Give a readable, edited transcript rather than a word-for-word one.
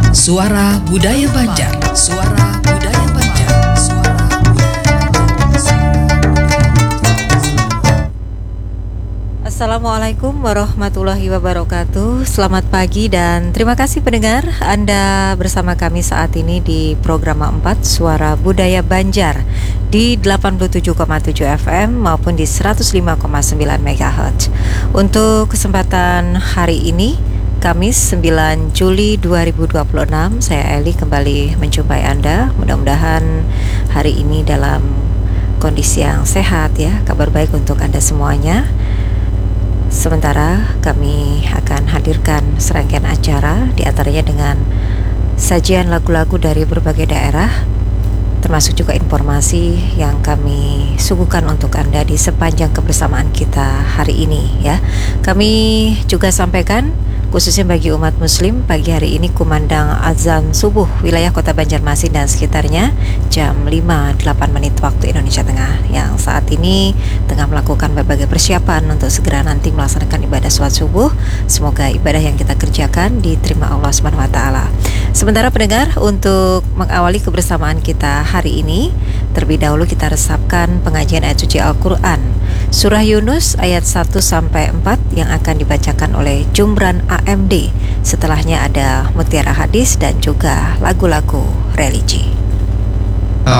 Suara Budaya Banjar. Suara Budaya Banjar. Suara Assalamualaikum warahmatullahi wabarakatuh. Selamat pagi dan terima kasih pendengar Anda bersama kami saat ini di program 4 Suara Budaya Banjar di 87,7 FM maupun di 105,9 MHz. Untuk kesempatan hari ini Kamis 9 Juli 2026, saya Eli kembali menjumpai Anda. Mudah-mudahan hari ini dalam kondisi yang sehat ya. Kabar baik untuk Anda semuanya. Sementara kami akan hadirkan serangkaian acara, di antaranya dengan sajian lagu-lagu dari berbagai daerah, termasuk juga informasi yang kami suguhkan untuk Anda di sepanjang kebersamaan kita hari ini ya. Kami juga sampaikan khususnya bagi umat muslim, pagi hari ini kumandang azan subuh wilayah kota Banjarmasin dan sekitarnya jam 5.08 waktu Indonesia Tengah, yang saat ini tengah melakukan berbagai persiapan untuk segera nanti melaksanakan ibadah sholat subuh. Semoga ibadah yang kita kerjakan diterima Allah Subhanahu wa taala. Sementara pendengar, untuk mengawali kebersamaan kita hari ini, terlebih dahulu kita resapkan pengajian ayat suci Al-Qur'an Surah Yunus ayat 1 sampai 4 yang akan dibacakan oleh Jumran AMD. Setelahnya ada mutiara hadis dan juga lagu-lagu religi.